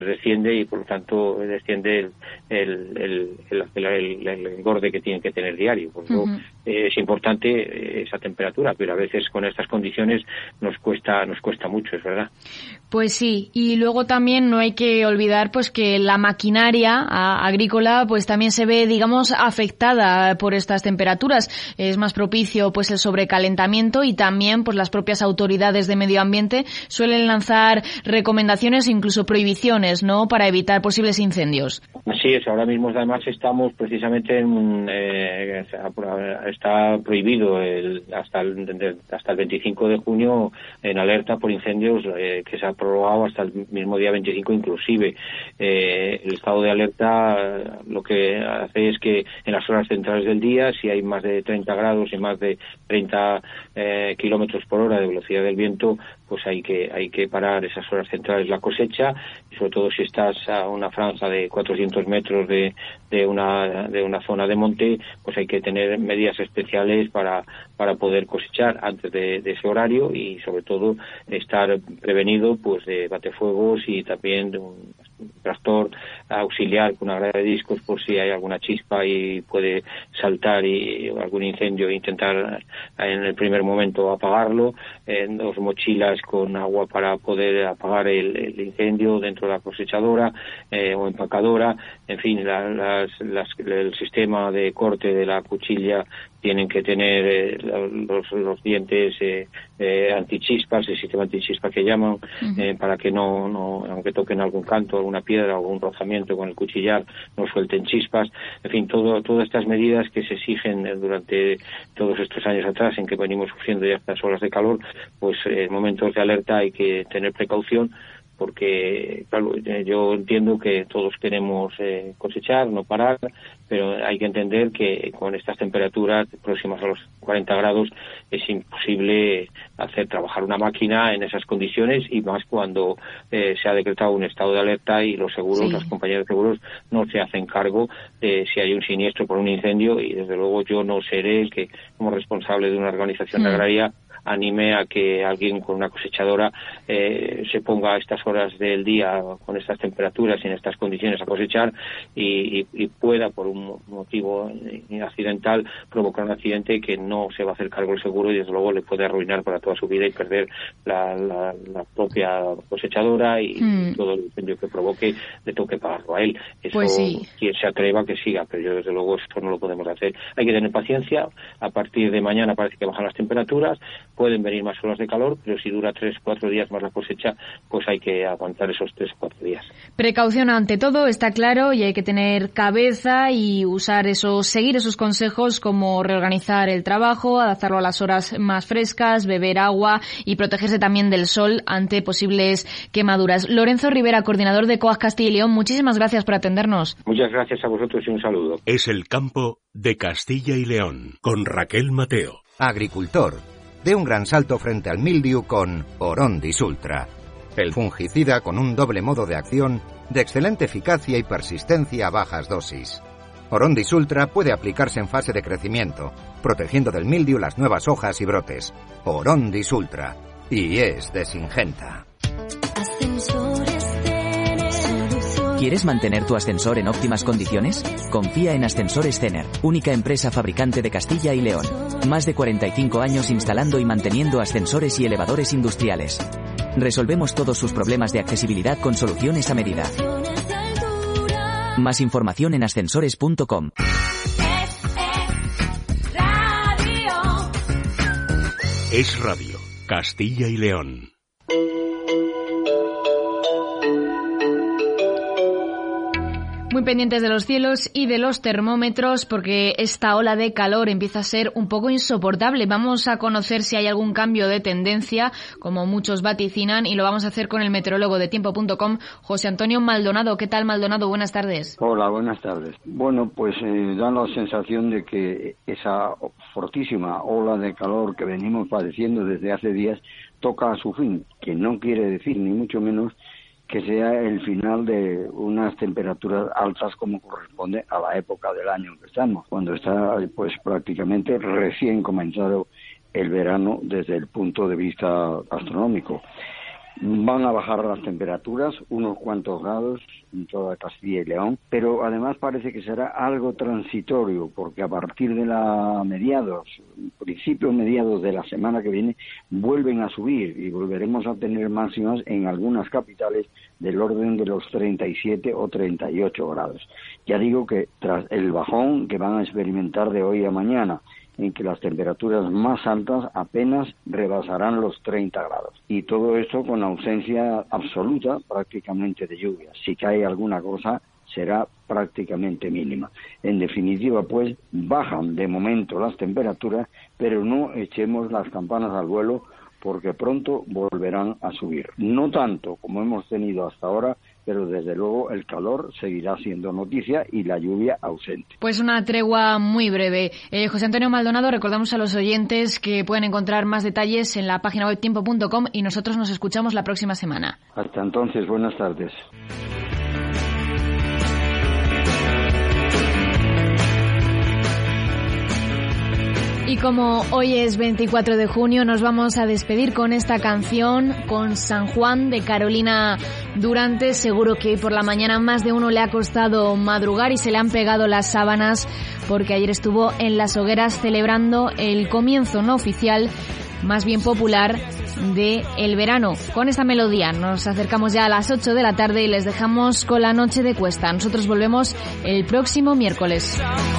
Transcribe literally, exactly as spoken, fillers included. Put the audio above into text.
desciende y por lo tanto desciende el, el, el, el, el, el engorde que tienen que tener diario. Por eso uh-huh. eh, es importante esa temperatura, pero a veces con estas condiciones nos cuesta nos cuesta mucho, es verdad. Pues sí, y luego también no hay que olvidar pues que la maquinaria a, agrícola pues también se ve, digamos, afectada por estas temperaturas. Es más propicio pues el sobrecalentamiento y también pues las propias autoridades de medio ambiente suelen lanzar recomendaciones e incluso prohibiciones, ¿no?, para evitar posibles incendios. Así es, ahora mismo además estamos precisamente en eh, está prohibido el, hasta el hasta el veinticinco de junio en alerta por incendios eh, que se ha prorrogado hasta el mismo día veinticinco inclusive. Eh, el estado de alerta lo que hace es que en las horas centrales del día, si hay más de treinta grados y más de treinta eh, kilómetros por hora de velocidad del viento, pues hay que hay que parar esas horas centrales la cosecha, y sobre todo si estás a una franja de cuatrocientos metros de, de una de una zona de monte, pues hay que tener medidas especiales para para poder cosechar antes de, de ese horario, y sobre todo estar prevenido pues de batefuegos y también de un tractor auxiliar con una grada de discos por si hay alguna chispa y puede saltar y algún incendio e intentar en el primer momento apagarlo, en dos mochilas con agua para poder apagar el, el incendio dentro de la cosechadora eh, o empacadora, en fin, la, las, las, el sistema de corte de la cuchilla tienen que tener eh, los, los dientes eh, eh, antichispas, el sistema antichispas que llaman, uh-huh. eh, para que no, no, aunque toquen algún canto, alguna piedra o un rozamiento con el cuchillar, no suelten chispas. En fin, todo, todas estas medidas que se exigen durante todos estos años atrás en que venimos sufriendo ya estas olas de calor, pues en momentos de alerta hay que tener precaución, porque claro, yo entiendo que todos queremos eh, cosechar, no parar, pero hay que entender que con estas temperaturas próximas a los cuarenta grados es imposible hacer trabajar una máquina en esas condiciones, y más cuando eh, se ha decretado un estado de alerta y los seguros, sí. las compañías de seguros no se hacen cargo de si hay un siniestro por un incendio, y desde luego yo no seré el que, como responsable de una organización mm. agraria, anime a que alguien con una cosechadora eh, se ponga a estas horas del día con estas temperaturas y en estas condiciones a cosechar y, y, y pueda por un motivo accidental provocar un accidente que no se va a hacer cargo el seguro, y desde luego le puede arruinar para toda su vida y perder la, la, la propia cosechadora y hmm. todo el incendio que provoque le toque pagarlo a él. Eso, pues sí. Quien se atreva que siga, pero yo desde luego esto no lo podemos hacer. Hay que tener paciencia. A partir de mañana parece que bajan las temperaturas, pueden venir más olas de calor, pero si dura tres, cuatro días más la cosecha, pues hay que aguantar esos tres, cuatro días. Precaución ante todo, está claro, y hay que tener cabeza y usar esos, seguir esos consejos como reorganizar el trabajo, adaptarlo a las horas más frescas, beber agua y protegerse también del sol ante posibles quemaduras. Lorenzo Rivera, coordinador de COAG Castilla y León, muchísimas gracias por atendernos. Muchas gracias a vosotros y un saludo. Es el campo de Castilla y León, con Raquel Mateo. Agricultor, de un gran salto frente al mildiu con Orondis Ultra. El fungicida con un doble modo de acción de excelente eficacia y persistencia a bajas dosis. Orondis Ultra puede aplicarse en fase de crecimiento, protegiendo del mildiu las nuevas hojas y brotes. Orondis Ultra. Y es de Syngenta. ¿Quieres mantener tu ascensor en óptimas condiciones? Confía en Ascensores Cener, única empresa fabricante de Castilla y León. Más de cuarenta y cinco años instalando y manteniendo ascensores y elevadores industriales. Resolvemos todos sus problemas de accesibilidad con soluciones a medida. Más información en ascensores punto com. Es Radio, Castilla y León. Muy pendientes de los cielos y de los termómetros, porque esta ola de calor empieza a ser un poco insoportable. Vamos a conocer si hay algún cambio de tendencia, como muchos vaticinan, y lo vamos a hacer con el meteorólogo de tiempo punto com, José Antonio Maldonado. ¿Qué tal, Maldonado? Buenas tardes. Hola, buenas tardes. Bueno, pues eh, da la sensación de que esa fortísima ola de calor que venimos padeciendo desde hace días toca a su fin, que no quiere decir ni mucho menos que sea el final de unas temperaturas altas como corresponde a la época del año en que estamos, cuando está pues prácticamente recién comenzado el verano desde el punto de vista astronómico. Van a bajar las temperaturas, unos cuantos grados en toda Castilla y León, pero además parece que será algo transitorio, porque a partir de la mediados, principios mediados de la semana que viene, vuelven a subir y volveremos a tener máximas en algunas capitales del orden de los treinta y siete o treinta y ocho grados. Ya digo que tras el bajón que van a experimentar de hoy a mañana, en que las temperaturas más altas apenas rebasarán los treinta grados. Y todo esto con ausencia absoluta prácticamente de lluvias. Si cae alguna cosa, será prácticamente mínima. En definitiva, pues, bajan de momento las temperaturas, pero no echemos las campanas al vuelo, porque pronto volverán a subir. No tanto como hemos tenido hasta ahora, pero desde luego el calor seguirá siendo noticia y la lluvia ausente. Pues una tregua muy breve. Eh, José Antonio Maldonado, recordamos a los oyentes que pueden encontrar más detalles en la página web tiempo punto com y nosotros nos escuchamos la próxima semana. Hasta entonces, buenas tardes. Y como hoy es veinticuatro de junio, nos vamos a despedir con esta canción, con San Juan, de Carolina Durante. Seguro que por la mañana más de uno le ha costado madrugar y se le han pegado las sábanas, porque ayer estuvo en las hogueras celebrando el comienzo no oficial, más bien popular, de el verano. Con esta melodía nos acercamos ya a las ocho de la tarde y les dejamos con la noche de cuesta. Nosotros volvemos el próximo miércoles.